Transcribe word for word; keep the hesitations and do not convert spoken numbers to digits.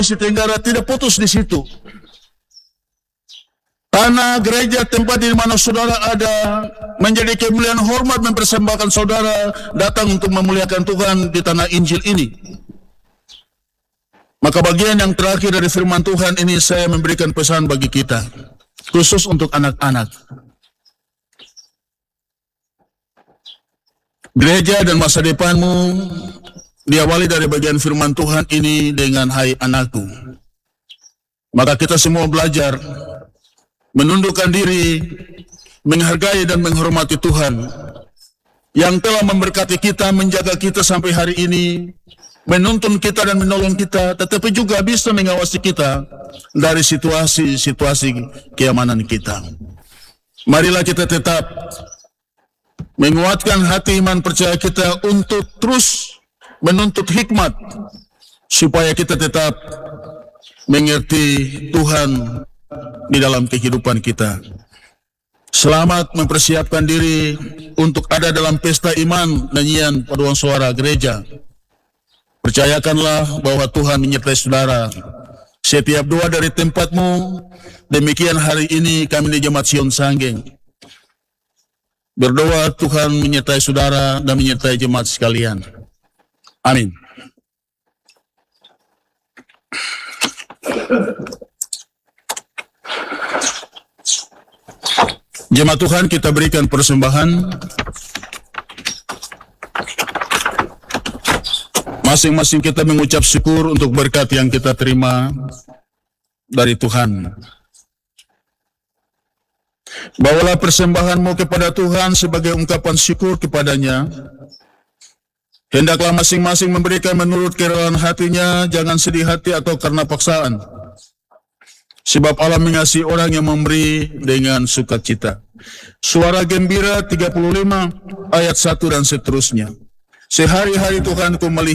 Sulawesi Tenggara tidak putus di situ. Tanah gereja tempat di mana saudara ada menjadi kemuliaan hormat mempersembahkan saudara datang untuk memuliakan Tuhan di tanah Injil ini. Maka bagian yang terakhir dari firman Tuhan ini saya memberikan pesan bagi kita, khusus untuk anak-anak. Gereja dan masa depanmu diawali dari bagian firman Tuhan ini dengan hai anakku. Maka kita semua belajar menundukkan diri, menghargai dan menghormati Tuhan yang telah memberkati kita, menjaga kita sampai hari ini, menuntun kita dan menolong kita, tetapi juga bisa mengawasi kita dari situasi-situasi keamanan kita. Marilah kita tetap menguatkan hati iman percaya kita untuk terus menuntut hikmat, supaya kita tetap mengerti Tuhan di dalam kehidupan kita. Selamat mempersiapkan diri untuk ada dalam pesta iman nyanyian paduan suara gereja. Percayakanlah bahwa Tuhan menyertai saudara setiap doa dari tempatmu. Demikian hari ini kami di Jemaat Sion Sanggeng berdoa Tuhan menyertai saudara dan menyertai jemaat sekalian. Amin. Jemaat Tuhan, kita berikan persembahan. Masing-masing kita mengucap syukur untuk berkat yang kita terima dari Tuhan. Bawalah persembahanmu kepada Tuhan sebagai ungkapan syukur kepadanya. Hendaklah masing-masing memberikan menurut kerelaan hatinya, jangan sedih hati atau karena paksaan. Sebab Allah mengasihi orang yang memberi dengan sukacita. Suara gembira tiga puluh lima ayat satu dan seterusnya. Sehari-hari Tuhanku melihat